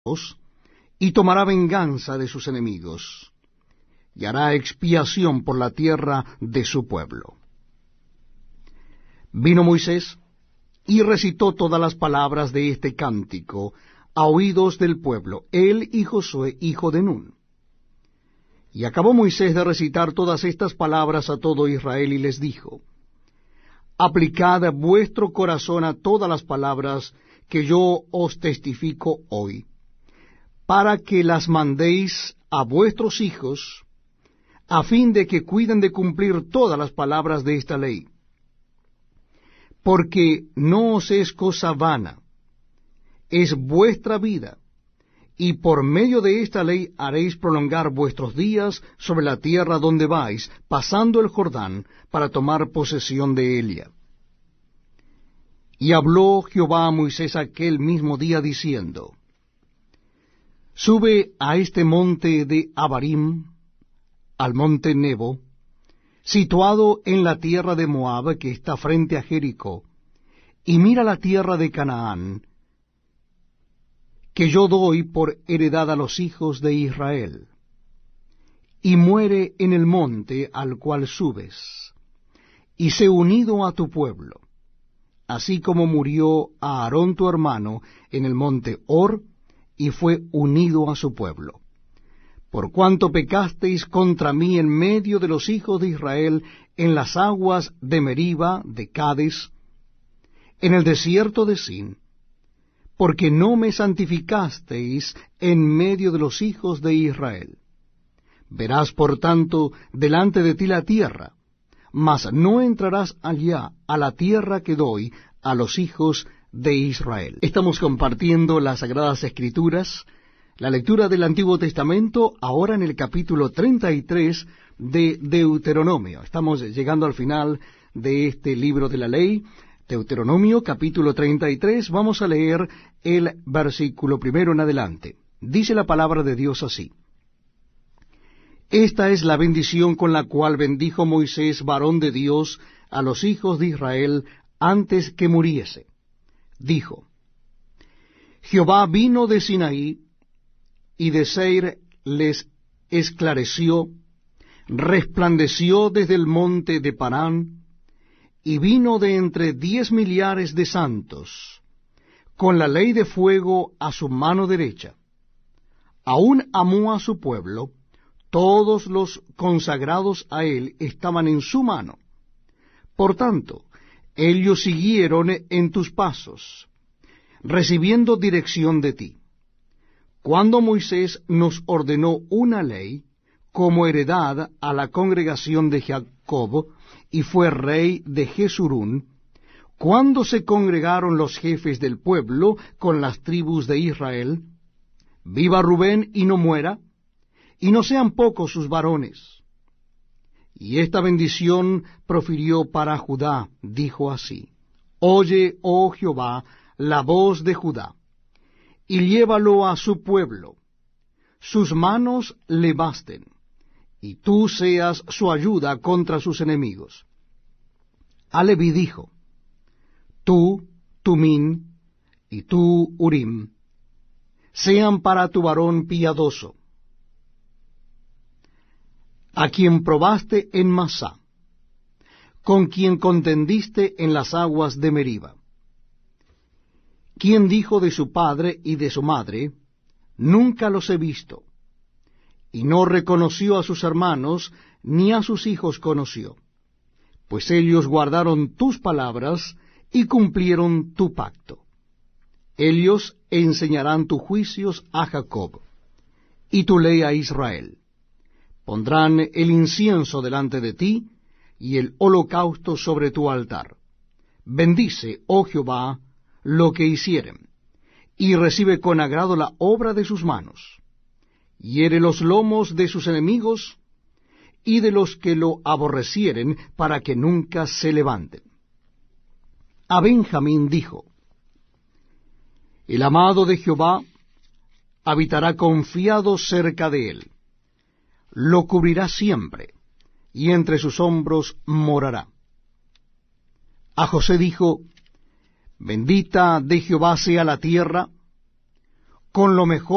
y tomará venganza de sus enemigos, y hará expiación por la tierra de su pueblo. Vino Moisés y recitó todas las palabras de este cántico a oídos del pueblo, él y Josué, hijo de Nun. Y acabó Moisés de recitar todas estas palabras a todo Israel, y les dijo: Aplicad vuestro corazón a todas las palabras que yo os testifico hoy, para que las mandéis a vuestros hijos, a fin de que cuiden de cumplir todas las palabras de esta ley. Porque no os es cosa vana, es vuestra vida, y por medio de esta ley haréis prolongar vuestros días sobre la tierra donde vais, pasando el Jordán, para tomar posesión de ella. Y habló Jehová a Moisés aquel mismo día, diciendo: Sube a este monte de Abarim, al monte Nebo, situado en la tierra de Moab, que está frente a Jericó, y mira la tierra de Canaán, que yo doy por heredad a los hijos de Israel. Y muere en el monte al cual subes, y sé unido a tu pueblo, así como murió a Aarón tu hermano en el monte Hor, y fue unido a su pueblo. Por cuanto pecasteis contra mí en medio de los hijos de Israel, en las aguas de Meriba, de Cades, en el desierto de Sin, porque no me santificasteis en medio de los hijos de Israel. Verás, por tanto, delante de ti la tierra, mas no entrarás allá a la tierra que doy a los hijos de Israel. Estamos compartiendo las Sagradas Escrituras, la lectura del Antiguo Testamento, ahora en el capítulo 33 de Deuteronomio. Estamos llegando al final de este libro de la ley, Deuteronomio, capítulo 33, vamos a leer el versículo 1 en adelante. Dice la palabra de Dios así: Esta es la bendición con la cual bendijo Moisés, varón de Dios, a los hijos de Israel antes que muriese. Dijo: Jehová vino de Sinaí, y de Seir les esclareció, resplandeció desde el monte de Parán, y vino de entre 10 millares de santos, con la ley de fuego a su mano derecha. Aún amó a su pueblo, todos los consagrados a él estaban en su mano. Por tanto, ellos siguieron en tus pasos, recibiendo dirección de ti. Cuando Moisés nos ordenó una ley, como heredad a la congregación de Jacob, y fue rey de Jesurún, cuando se congregaron los jefes del pueblo con las tribus de Israel, viva Rubén y no muera, y no sean pocos sus varones. Y esta bendición profirió para Judá, dijo así: Oye, oh Jehová, la voz de Judá, y llévalo a su pueblo, sus manos le basten, y tú seas su ayuda contra sus enemigos. A Leví dijo: Tú, Tumín, y tú, Urim, sean para tu varón piadoso, a quien probaste en Masá, con quien contendiste en las aguas de Meriba, quien dijo de su padre y de su madre: Nunca los he visto, y no reconoció a sus hermanos, ni a sus hijos conoció, pues ellos guardaron tus palabras y cumplieron tu pacto. Ellos enseñarán tus juicios a Jacob, y tu ley a Israel. Pondrán el incienso delante de ti, y el holocausto sobre tu altar. Bendice, oh Jehová, lo que hicieren, y recibe con agrado la obra de sus manos. Hiere los lomos de sus enemigos, y de los que lo aborrecieren, para que nunca se levanten. A Benjamín dijo: El amado de Jehová habitará confiado cerca de él, lo cubrirá siempre, y entre sus hombros morará. A José dijo: Bendita de Jehová sea la tierra, con lo mejor